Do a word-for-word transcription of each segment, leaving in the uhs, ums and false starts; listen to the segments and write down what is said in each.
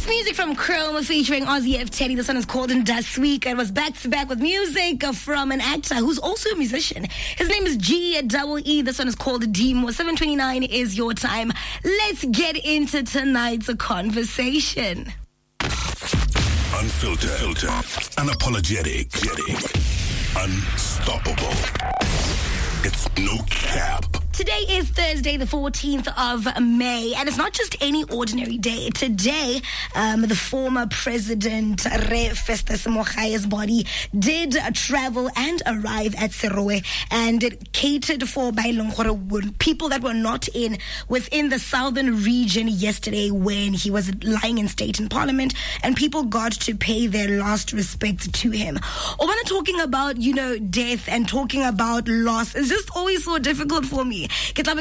It's music from Chrome featuring Ozzy F. Teddy. This one is called In Dust Week and was back to back with music from an actor who's also a musician. His name is G double E. This one is called Demo. seven twenty-nine is your time. Let's get into tonight's conversation. Unfiltered, filtered, unapologetic, unstoppable. It's no cap. Today is Thursday, the fourteenth of May, and it's not just any ordinary day. Today, um, the former president, Re Festus Mogae's body did uh, travel and arrive at Serowe, and it catered for people that were not in within the southern region yesterday when he was lying in state in parliament, and people got to pay their last respects to him. Or when I'm talking about, you know, death and talking about loss, it's just always so difficult for me. Because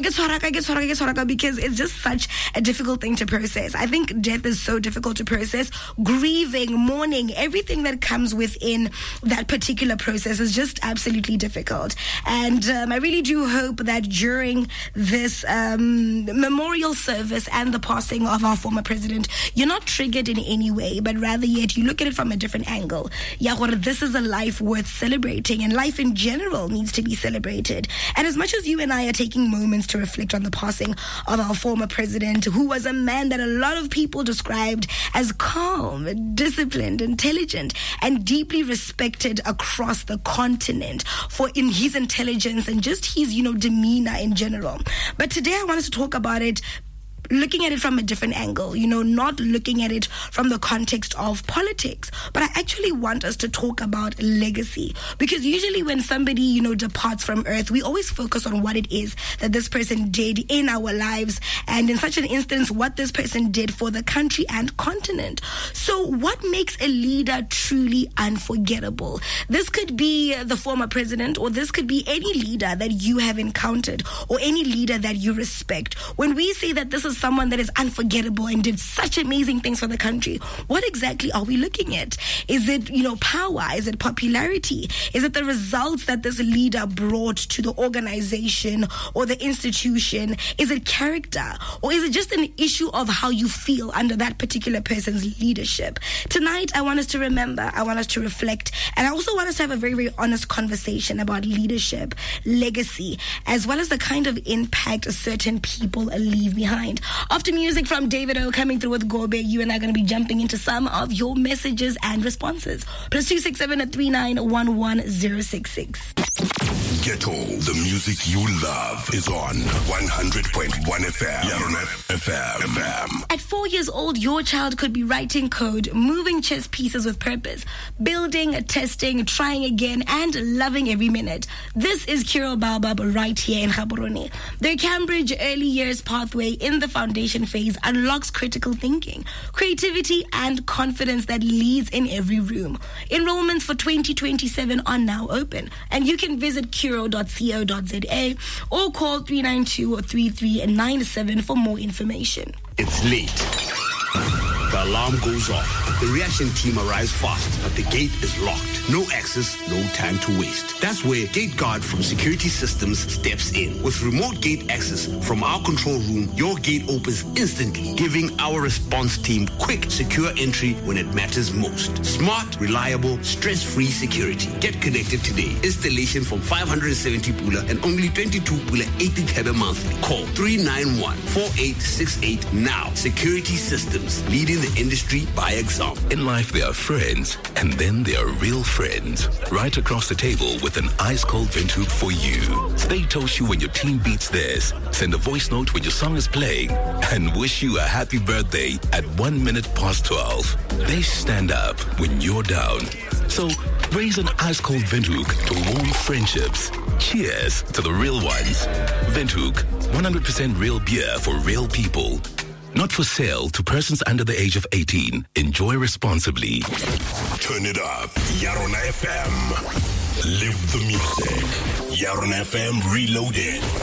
it's just such a difficult thing to process. I think death is so difficult to process. Grieving, mourning, everything that comes within that particular process is just absolutely difficult. And um, I really do hope that during this um, memorial service and the passing of our former president, you're not triggered in any way, but rather yet you look at it from a different angle. Yeah, well, this is a life worth celebrating, and life in general needs to be celebrated. And as much as you and I are taking moments to reflect on the passing of our former president, who was a man that a lot of people described as calm, disciplined, intelligent, and deeply respected across the continent for in his intelligence and just his, you know, demeanor in general. But today I wanted to talk about it looking at it from a different angle, you know, not looking at it from the context of politics, but I actually want us to talk about legacy, because usually when somebody, you know, departs from earth, we always focus on what it is that this person did in our lives, and in such an instance, what this person did for the country and continent. So what makes a leader truly unforgettable? This could be the former president, or this could be any leader that you have encountered, or any leader that you respect. When we say that this is someone that is unforgettable and did such amazing things for the country, what exactly are we looking at? Is it, you know, power? Is it popularity? Is it the results that this leader brought to the organization or the institution? Is it character? Or is it just an issue of how you feel under that particular person's leadership? Tonight, I want us to remember, I want us to reflect, and I also want us to have a very, very honest conversation about leadership, legacy, as well as the kind of impact certain people leave behind. After music from David O coming through with Gobe, you and I are going to be jumping into some of your messages and responses. Plus two six seven three nine one one zero six six. Ghetto, the music you love is on one hundred point one F M. F M. At four years old, your child could be writing code, moving chess pieces with purpose, building, testing, trying again, and loving every minute. This is Kiro Baobab right here in Gaborone. The Cambridge Early Years Pathway in the foundation phase unlocks critical thinking, creativity, and confidence that leads in every room. Enrollments for twenty twenty-seven are now open, and you can visit kiro dot co dot za or call three nine two three three nine seven for more information. It's late. The alarm goes off. The reaction team arrives fast, but the gate is locked. No access, no time to waste. That's where Gate Guard from Security Systems steps in. With remote gate access from our control room, your gate opens instantly, giving our response team quick, secure entry when it matters most. Smart, reliable, stress-free security. Get connected today. Installation from five hundred seventy pula and only twenty-two pula eighty tebe monthly. Call three nine one four eight six eight now. Security Systems, leading the industry by example. In life, there are friends, and then there are real friends. Right across the table with an ice-cold Windhoek for you. They toast you when your team beats theirs, send a voice note when your song is playing, and wish you a happy birthday at one minute past twelve. They stand up when you're down. So raise an ice-cold Windhoek to warm friendships. Cheers to the real ones. Windhoek, one hundred percent real beer for real people. Not for sale to persons under the age of eighteen. Enjoy responsibly. Turn it up. Yarona F M. Live the music. Yarona F M Reloaded.